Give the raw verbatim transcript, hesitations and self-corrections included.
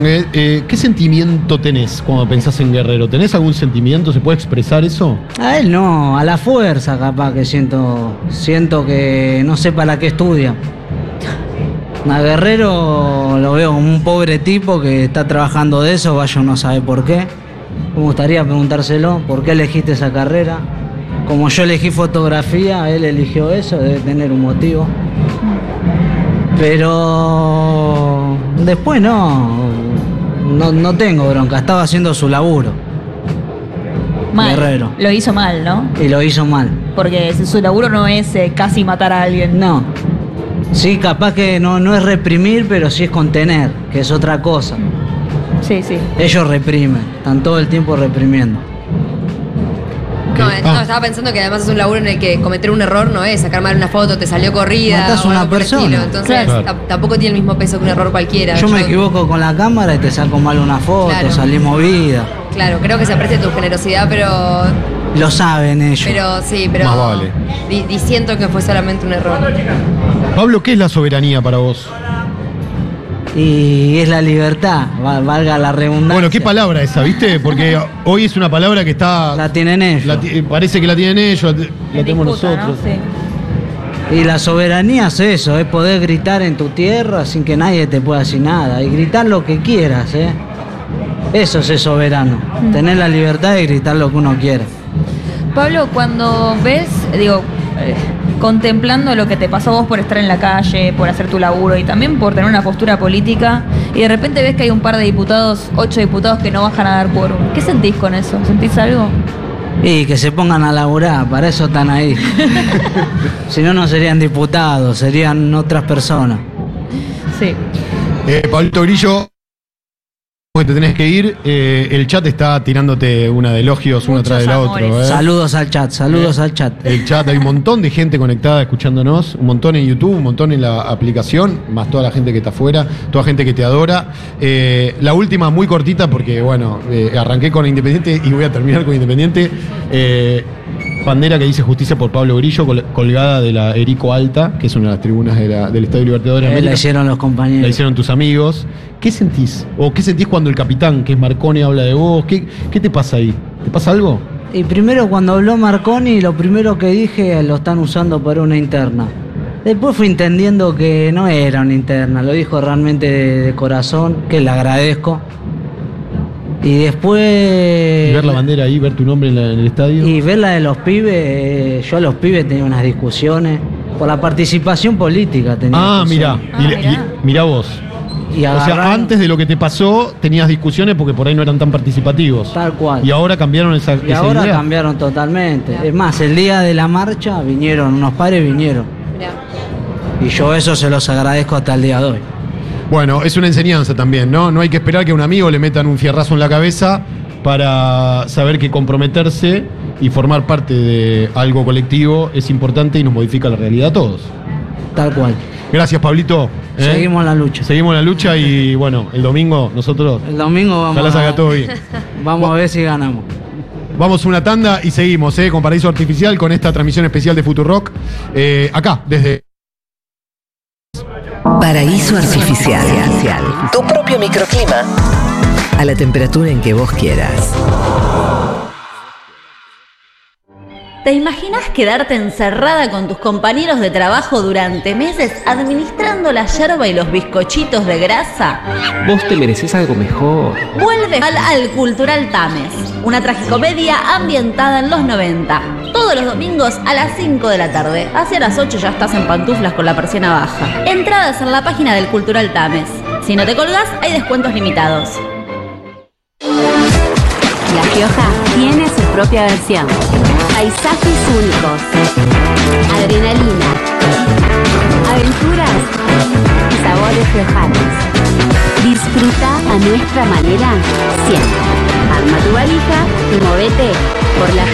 Eh, eh, ¿Qué sentimiento tenés cuando pensás en Guerrero? ¿Tenés algún sentimiento? ¿Se puede expresar eso? A él no, a la fuerza capaz que siento, siento que no sé para qué estudia. A Guerrero lo veo como un pobre tipo que está trabajando de eso, vaya uno sabe por qué. Me gustaría preguntárselo, ¿por qué elegiste esa carrera? Como yo elegí fotografía, él eligió eso, debe tener un motivo. Pero después no, no, no tengo bronca, estaba haciendo su laburo. Mal. Guerrero. Lo hizo mal, ¿no? Y lo hizo mal. Porque su laburo no es eh, casi matar a alguien. No. Sí, capaz que no, no es reprimir, pero sí es contener, que es otra cosa. Sí, sí. Ellos reprimen, están todo el tiempo reprimiendo. No, Ah. no, estaba pensando que además es un laburo en el que cometer un error no es sacar mal una foto, te salió corrida. Matás o a una algo por el persona. estilo. Entonces Claro. t- tampoco tiene el mismo peso que un error cualquiera. Yo me equivoco con la cámara y te saco mal una foto, Claro. salí movida. Claro, creo que se aprecia tu generosidad, pero. Lo saben ellos. Pero sí, pero. Más vale. Di, di- siento que fue solamente un error. Pablo, ¿qué es la soberanía para vos? Y es la libertad, va- valga la redundancia. Bueno, ¿qué palabra esa, viste? Porque hoy es una palabra que está... La tienen ellos. la ti- parece que la tienen ellos, la, te- la En tenemos disputa, nosotros. ¿no? Sí. Y la soberanía es eso, es poder gritar en tu tierra sin que nadie te pueda decir nada. Y gritar lo que quieras, ¿eh? Eso es ser soberano. Mm. Tener la libertad de gritar lo que uno quiera. Pablo, cuando ves, digo, eh, contemplando lo que te pasó a vos por estar en la calle, por hacer tu laburo y también por tener una postura política, y de repente ves que hay un par de diputados, ocho diputados que no bajan a dar quórum, ¿qué sentís con eso? ¿Sentís algo? Y que se pongan a laburar, para eso están ahí. Si no, no serían diputados, serían otras personas. Sí. Eh, Pablito Grillo, que te tenés que ir, eh, el chat está tirándote una de elogios, una Muchos tras de la amores. otra. ¿eh? Saludos al chat, saludos al chat. El chat, hay un montón de gente conectada escuchándonos, un montón en YouTube, un montón en la aplicación, más toda la gente que está afuera, toda gente que te adora. Eh, la última muy cortita porque, bueno, eh, arranqué con Independiente y voy a terminar con Independiente. Eh, bandera que dice justicia por Pablo Grillo, col- colgada de la Erico Alta, que es una de las tribunas de la- del Estadio Libertadores de Eh, la América. hicieron los compañeros. La hicieron tus amigos. ¿Qué sentís? ¿O qué sentís cuando el capitán, que es Marconi, habla de vos? ¿Qué, qué te pasa ahí? ¿Te pasa algo? Y primero cuando habló Marconi, lo primero que dije, lo están usando para una interna. Después fui entendiendo que no era una interna, lo dijo realmente de, de corazón, que le agradezco. Y después... Y ver la bandera ahí, ver tu nombre en, la- en el estadio. Y ver la de los pibes, eh, yo a los pibes tenía unas discusiones, por la participación política tenía Ah, mirá. discusiones. Y Ah, le- mirá. y- mirá vos. Y O sea, agarraron- antes de lo que te pasó, tenías discusiones porque por ahí no eran tan participativos. Tal cual. Y ahora cambiaron esa, Y esa ahora idea. cambiaron totalmente. Es más, el día de la marcha vinieron, unos padres vinieron. Mirá. Y yo eso se los agradezco hasta el día de hoy. Bueno, es una enseñanza también, ¿no? No hay que esperar que a un amigo le metan un fierrazo en la cabeza para saber que comprometerse y formar parte de algo colectivo es importante y nos modifica la realidad a todos. Tal cual. Gracias, Pablito. ¿eh? Seguimos la lucha. Seguimos la lucha y bueno, el domingo nosotros El domingo vamos, ojalá salga a, todo bien. vamos a ver si ganamos. Vamos a una tanda y seguimos ¿eh? con Paraíso Artificial, con esta transmisión especial de Futurock. Eh, acá, desde... Paraíso Artificial. Tu propio microclima. A la temperatura en que vos quieras. ¿Te imaginas quedarte encerrada con tus compañeros de trabajo durante meses administrando la yerba y los bizcochitos de grasa? Vos te mereces algo mejor. Vuelve al, al Cultural Tames, una tragicomedia ambientada en los noventa. Todos los domingos a las cinco de la tarde. Hacia las ocho ya estás en pantuflas con la persiana baja. Entradas en la página del Cultural Tames. Si no te colgas, hay descuentos limitados. La Rioja tiene su propia versión. Paisajes únicos, adrenalina, aventuras y sabores riojanos. Disfruta a nuestra manera siempre. Arma tu valija y movete por la